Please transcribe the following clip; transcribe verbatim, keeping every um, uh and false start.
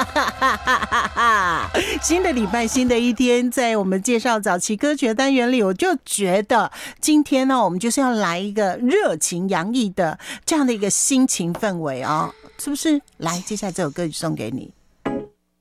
新的礼拜，新的一天，在我们介绍早期歌曲的单元里，我就觉得今天呢，我们就是要来一个热情洋溢的这样的一个心情氛围哦，是不是？来，接下来这首歌曲送给你。